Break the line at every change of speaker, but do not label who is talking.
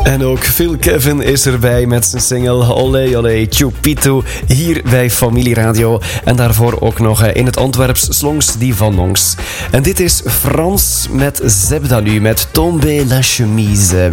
En ook Phil Kevin is erbij met zijn single Olé Olé Chupito hier bij Familie Radio. En daarvoor ook nog in het Antwerps Slongs die van Nongs. En dit is Frans met Zebda nu, met Tombe la chemise.